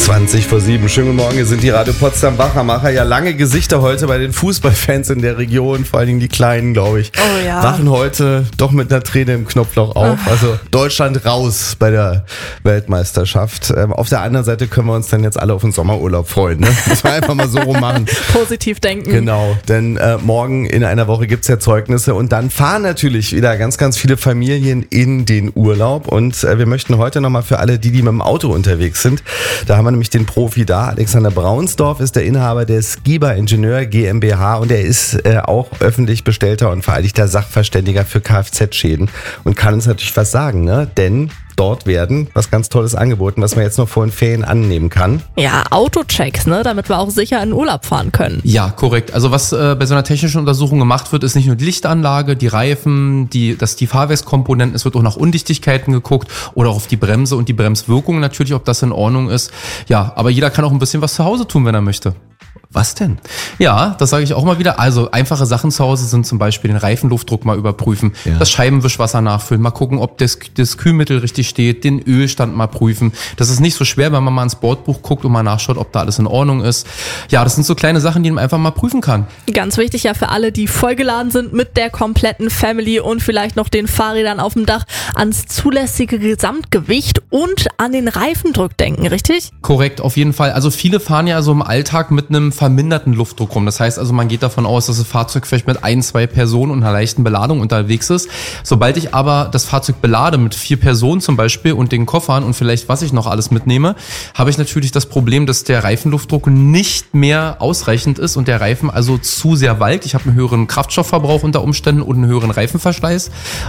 6:20. Schönen guten Morgen, hier sind die Radio Potsdam Wachermacher. Ja, lange Gesichter heute bei den Fußballfans in der Region, vor allen Dingen die Kleinen, glaube ich. Oh ja. Wachen heute doch mit einer Träne im Knopfloch auf. Also Deutschland raus bei der Weltmeisterschaft. Auf der anderen Seite können wir uns dann jetzt alle auf den Sommerurlaub freuen. Ne? Muss man einfach mal so rummachen. Positiv denken. Genau, denn morgen in einer Woche gibt's ja Zeugnisse und dann fahren natürlich wieder ganz, ganz viele Familien in den Urlaub. Und wir möchten heute nochmal für alle, die mit dem Auto unterwegs sind, da haben wir nämlich den Profi da. Alexander Braunsdorf ist der Inhaber der Skiba Ingenieur GmbH und er ist auch öffentlich bestellter und vereidigter Sachverständiger für Kfz-Schäden und kann uns natürlich was sagen, ne? Denn dort werden was ganz Tolles angeboten, was man jetzt noch vor den Ferien annehmen kann. Ja, Autochecks, ne, damit wir auch sicher in den Urlaub fahren können. Ja, korrekt. Also was bei so einer technischen Untersuchung gemacht wird, ist nicht nur die Lichtanlage, die Reifen, die Fahrwerkskomponenten, es wird auch nach Undichtigkeiten geguckt oder auch auf die Bremse und die Bremswirkung natürlich, ob das in Ordnung ist. Ja, aber jeder kann auch ein bisschen was zu Hause tun, wenn er möchte. Was denn? Ja, das sage ich auch mal wieder. Also einfache Sachen zu Hause sind zum Beispiel den Reifenluftdruck mal überprüfen, das Scheibenwischwasser nachfüllen, mal gucken, ob das Kühlmittel richtig steht, den Ölstand mal prüfen. Das ist nicht so schwer, wenn man mal ins Bordbuch guckt und mal nachschaut, ob da alles in Ordnung ist. Ja, das sind so kleine Sachen, die man einfach mal prüfen kann. Ganz wichtig ja für alle, die vollgeladen sind mit der kompletten Family und vielleicht noch den Fahrrädern auf dem Dach, ans zulässige Gesamtgewicht und an den Reifendruck denken, richtig? Korrekt, auf jeden Fall. Also viele fahren ja so im Alltag mit einem verminderten Luftdruck rum. Das heißt also, man geht davon aus, dass das Fahrzeug vielleicht mit 1-2 Personen und einer leichten Beladung unterwegs ist. Sobald ich aber das Fahrzeug belade mit 4 Personen zum Beispiel und den Koffern und vielleicht was ich noch alles mitnehme, habe ich natürlich das Problem, dass der Reifenluftdruck nicht mehr ausreichend ist und der Reifen also zu sehr walkt. Ich habe einen höheren Kraftstoffverbrauch unter Umständen und einen höheren Reifenverschleiß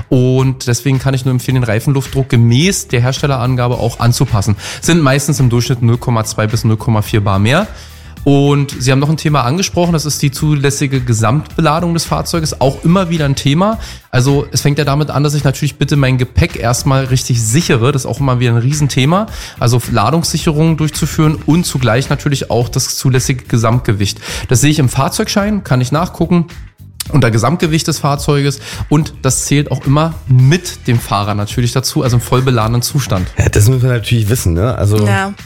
und deswegen kann ich nur empfehlen, den Reifenluftdruck gemäß der Herstellerangabe auch anzupassen. Sind meistens im Durchschnitt 0,2 bis 0,4 bar mehr. Und Sie haben noch ein Thema angesprochen, das ist die zulässige Gesamtbeladung des Fahrzeuges, auch immer wieder ein Thema. Also es fängt ja damit an, dass ich natürlich bitte mein Gepäck erstmal richtig sichere, das ist auch immer wieder ein Riesenthema, also Ladungssicherungen durchzuführen und zugleich natürlich auch das zulässige Gesamtgewicht. Das sehe ich im Fahrzeugschein, kann ich nachgucken. Unter Gesamtgewicht des Fahrzeuges und das zählt auch immer mit dem Fahrer natürlich dazu, also im voll beladenen Zustand. Ja, das müssen wir natürlich wissen, ne? Also Ja.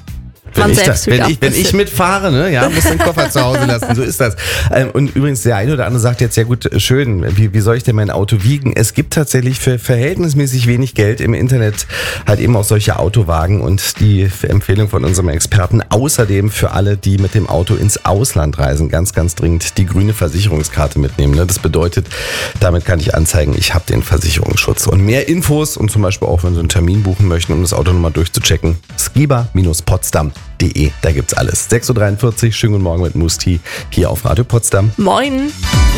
Wenn ich mitfahre, ne, ja, muss den Koffer zu Hause lassen, so ist das. Und übrigens, der eine oder andere sagt jetzt, ja gut, schön, wie soll ich denn mein Auto wiegen? Es gibt tatsächlich für verhältnismäßig wenig Geld im Internet halt eben auch solche Autowagen und die Empfehlung von unserem Experten, außerdem für alle, die mit dem Auto ins Ausland reisen, ganz, ganz dringend die grüne Versicherungskarte mitnehmen. Ne? Das bedeutet, damit kann ich anzeigen, ich habe den Versicherungsschutz. Und mehr Infos und zum Beispiel auch, wenn Sie einen Termin buchen möchten, um das Auto nochmal durchzuchecken, skiba-potsdam.de. Da gibt's alles. 6:43 Schönen guten Morgen mit Musti hier auf Radio Potsdam. Moin.